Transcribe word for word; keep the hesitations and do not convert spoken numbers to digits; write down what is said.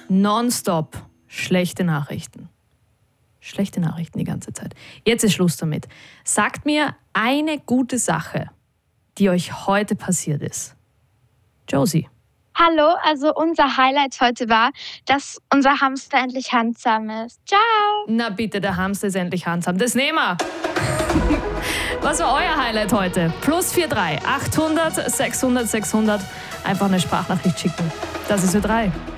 nonstop schlechte Nachrichten. Schlechte Nachrichten die ganze Zeit. Jetzt ist Schluss damit. Sagt mir eine gute Sache, die euch heute passiert ist. Josie. Hallo, also unser Highlight heute war, dass unser Hamster endlich handsam ist. Ciao! Na bitte, der Hamster ist endlich handsam. Das nehmen wir! Was war euer Highlight heute? Plus vier drei achthundert sechshundert sechshundert. Einfach eine Sprachnachricht schicken. Das ist für drei.